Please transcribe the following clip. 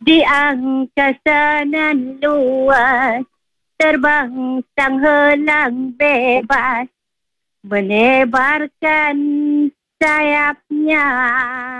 Di angkasa nan luas, terbang sang helang bebas, melebarkan sayapnya.